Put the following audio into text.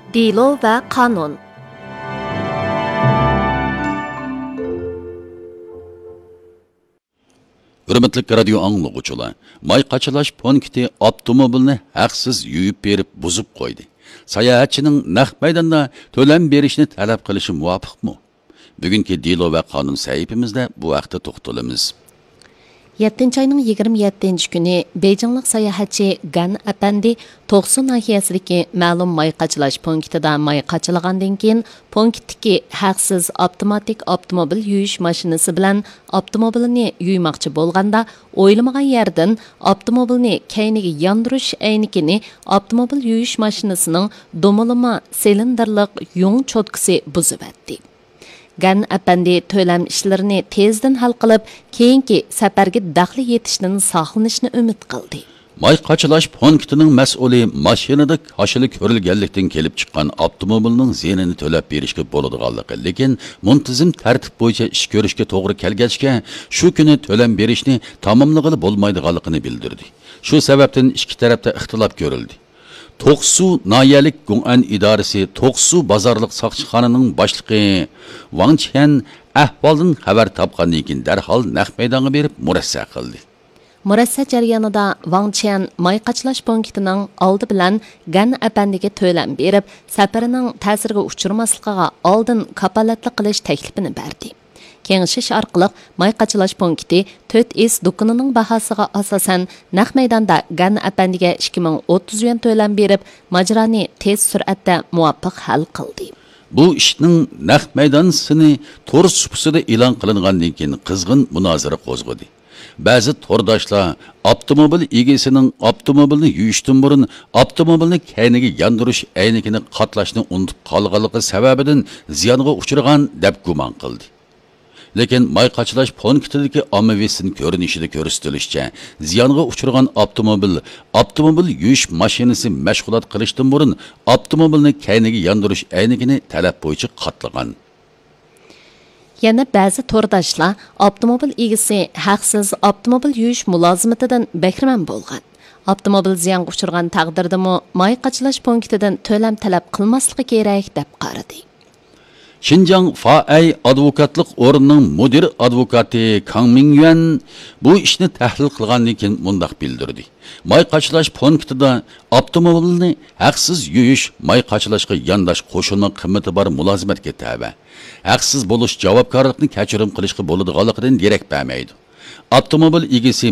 Delo ve kanun. Hürmetli radio anlıqçılar, may qaçılaş punkti avtomobilni haqsiz yuyib berib buzib qo'ydi. Sayohatchining naq maydonda to'lam berishni talab qilishi muvofiqmi? Bugungi Delo va qonun sahifamizda bu haqda to'xtalamiz. 7 ayının 27 günü Beyjinglik sayahatchi Gan Apandi Toqsu nahiyasidagi ma'lum may qaçılaş punktida may qaçılagandan keyin punktdagi haqsiz avtomatik avtomobil yuyish mashinasi bilan avtomobilni yuymoqchi bo'lganda o'ylamagan yerdan avtomobilni keyniga yondirish aynikini avtomobil yuyish mashinasining do'milama silinderlik yung cho'tkisi buzib o'tdi. Gan Apandi to'lam ishlarini tezdan hal qilib, keyingi safarga daxli yetishdan saqlanishni umid qildi. May qaçılaş punktining mas'uli mashinada hoshili ko'rilganlikdan kelib chiqqan avtomobilning ziynini to'lab berishga bo'ladiganligi, lekin muntazam tartib bo'yicha ish ko'rishga to'g'ri kelgachga shu kuni to'lam berishni tamomlag'ili bo'lmaydiganligini bildirdi. Shu sababdan ikki tarafda ixtilof ko'rildi. Toqsu nayalik Gong'an idorasi Toqsu bozorlik soqchixonaning boshlig'i Wang Chen ahvoldan xabar topgandan keyin darhol naq maydonga berib murassa qildi. Murassa jarayonida Wang Chen may qaçılaş punktining oldi bilan Gan Apandiga to'lam berib, safarining ta'siriga uchirmasligiga oldin kapolatlik qilish taklifini berdi. Kengishish orqali may qaçılaş punkti 4S do'konining bahosiga asosan naq maydonda Gan Apandiga 2030 yuan to'lam berib, majroni tez sur'atda muvaffaq hal qildi. Bu ishning naq maydonsini to'r supusida e'lon qilingandan keyin qizg'in munozara qo'zg'adi. Ba'zi to'rdoshlar avtomobil egasining avtomobilni yuyishdan burun avtomobilni kayniga yondirish aynigini qatlashni unutib qolganligi sababidan ziyonga uchragan deb gumon qildi. Lekin may qaçılaş punktidagi ommavisin ko'rinishida ko'rsatilishicha, ziyonga uchragan avtomobil yuyish mashinasi mashg'ulot qilishdan burun avtomobilni kayniga yondirish aynigini talab bo'yicha qatlagan. Yana ba'zi to'rdoshlar avtomobil egasi haqsiz avtomobil yuyish mulozimatidan bahramand bo'lgan. Avtomobil ziyonga uchragan taqdirdami may qaçılaş punktidan to'lam talab qilmasligi kerak deb qaradi. Xinjiang Faay advokatlik o'rnining mudir advokati Kang Mingyuan bu ishni tahlil qilgandan keyin mundaq bildirdi. May qaçılaş punktida avtomobilni haqsiz yuyish may qaçılashga yondash qo'shilma qimmati bor mulozimatga tabi. Haqsiz bo'lish javobgarlikni kechirim qilishga bo'ladiganligidan derak bermaydi. Avtomobil egasi